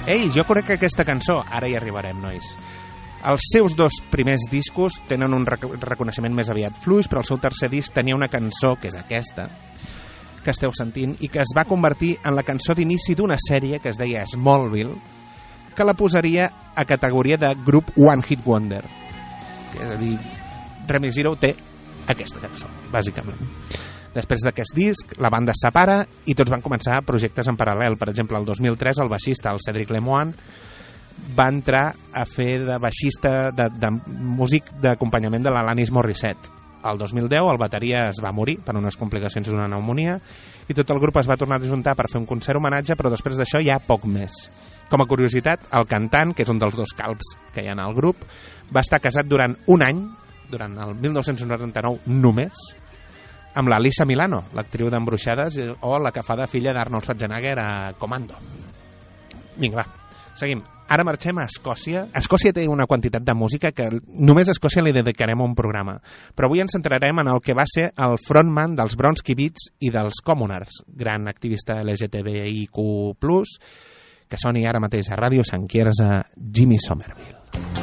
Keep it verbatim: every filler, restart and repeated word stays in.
Ei, jo conec aquesta cançó. Ara hi arribarem, nois. Els seus dos primers discos tenen un rec reconeixement més aviat fluix, però el seu tercer disc tenia una cançó, que és aquesta, que esteu sentint, i que es va convertir en la cançó d'inici d'una sèrie que es deia Smallville, que la posaria a categoria de grup One Hit Wonder. És a dir, Remy Zero té aquesta cançó, bàsicament. Després d'aquest disc, la banda es separa i tots van començar projectes en paral·lel. Per exemple, el dos mil tres, el baixista, el Cedric Lemoine, va entrar a fer de baixista, de, de músic d'acompanyament de l'Alanis Morissette. El dos mil deu el bateria es va morir per unes complicacions d'una pneumonia i tot el grup es va tornar a juntar per fer un concert homenatge, però després d'això ja poc més. Com a curiositat, el cantant, que és un dels dos calbs que hi ha al grup, va estar casat durant un any, durant el mil nou-cents noranta-nou només, amb la Lisa Milano, l'actriu d'Embruixades, o la que fa de filla d'Arnold Schwarzenegger a Comando. Vinga, va, seguim. Ara marxem a Escòcia. Escòcia té una quantitat de música que només a Escòcia li dedicarem un programa. Però avui ens centrarem en el que va ser el frontman dels Bronski Beats i dels Commoners, gran activista L G T B I Q plus, que soni ara mateix a Ràdio Sant Quirze, Jimmy Somerville.